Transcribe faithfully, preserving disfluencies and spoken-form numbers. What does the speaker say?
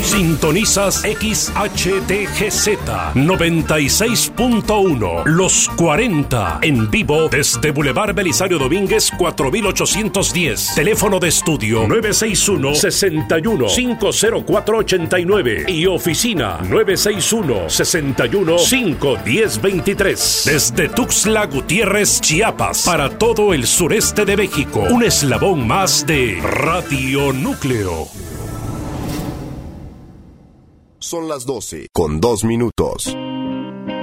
Sintonizas X H D G Z noventa y seis punto uno, Los cuarenta, en vivo desde Boulevard Belisario Domínguez cuatro mil ochocientos diez. Teléfono de estudio nueve seis uno, seis uno, cinco cero cuatro ocho nueve y oficina nueve seis uno, seis uno, cinco uno cero dos tres. Desde Tuxtla Gutiérrez, Chiapas, para todo el sureste de México, un eslabón más de Radio Núcleo. Son las doce con dos minutos.